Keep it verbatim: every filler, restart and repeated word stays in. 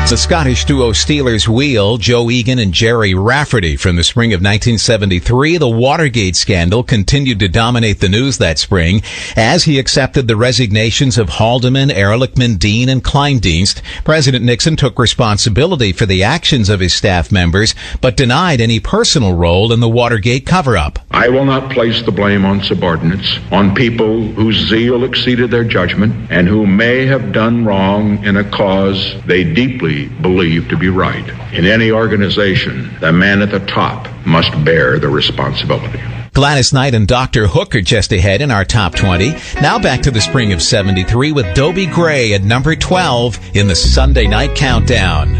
The Scottish duo Steelers wheel, Joe Egan and Jerry Rafferty from the spring of nineteen seventy-three. The Watergate scandal continued to dominate the news that spring as he accepted the resignations of Haldeman, Ehrlichman, Dean, and Kleindienst. President Nixon took responsibility for the actions of his staff members, but denied any personal role in the Watergate cover-up. I will not place the blame on subordinates, on people whose zeal exceeded their judgment and who may have done wrong in a cause they deeply believe to be right. In any organization, the man at the top must bear the responsibility. Gladys Knight and Doctor Hook are just ahead in our top twenty. Now back to the spring of seventy-three with Dobie Gray at number twelve in the Sunday Night Countdown.